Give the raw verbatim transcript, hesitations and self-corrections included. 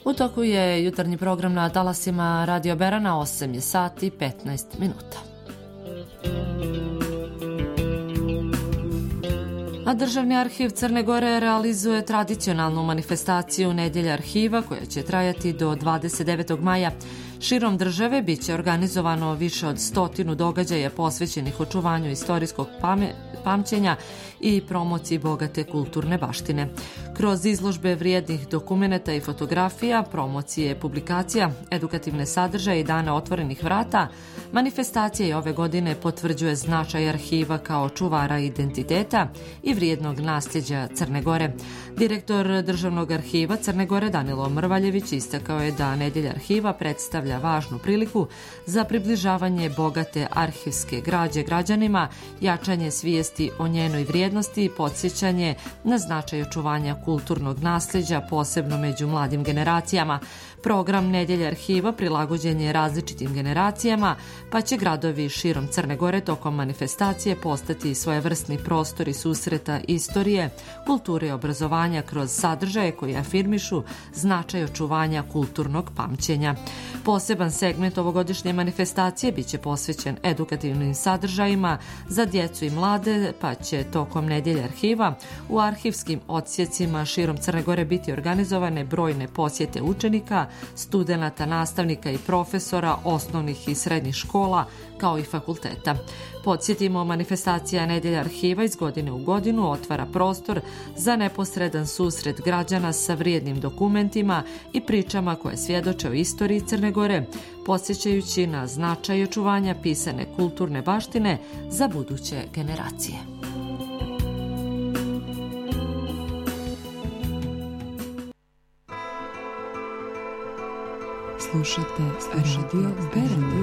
U toku je jutarnji program na talasima Radio Berana, osam je sati petnaest minuta. A Državni arhiv Crne Gore realizuje tradicionalnu manifestaciju Nedjelja arhiva koja će trajati do dvadeset devetog maja. Širom države bit će organizovano više od stotinu događaja posvećenih očuvanju istorijskog pame, pamćenja i promociji bogate kulturne baštine. Kroz izložbe vrijednih dokumenata i fotografija, promocije publikacija, edukativne sadržaje i dane otvorenih vrata, manifestacija i ove godine potvrđuje značaj arhiva kao čuvara identiteta i vrijednog nasljeđa Crne Gore. Direktor Državnog arhiva Crne Gore Danilo Mrvaljević istakao je da Nedjelja arhiva predstavlja važnu priliku za približavanje bogate arhivske građe građanima, jačanje svijesti o njenoj vrijednosti i podsjećanje na značaj očuvanja kulturnog nasljeđa, posebno među mladim generacijama. Program Nedjelje arhiva prilagođen je različitim generacijama, pa će gradovi širom Crne Gore tokom manifestacije postati svojevrsni prostori susreta istorije, kulture i obrazovanja kroz sadržaje koji afirmišu značaj očuvanja kulturnog pamćenja. Poseban segment ovogodišnje manifestacije biće posvećen edukativnim sadržajima za djecu i mlade, pa će tokom Nedjelje arhiva u arhivskim odsjecima širom Crne Gore biti organizovane brojne posjete učenika, studenata, nastavnika i profesora osnovnih i srednjih škola, kao i fakulteta. Podsjetimo, manifestacija Nedjelja arhiva iz godine u godinu otvara prostor za neposredan susret građana sa vrijednim dokumentima i pričama koje svjedoče o istoriji Crne Gore, podsjećajući na značaj očuvanja pisane kulturne baštine za buduće generacije. Slušajte Radio Berana.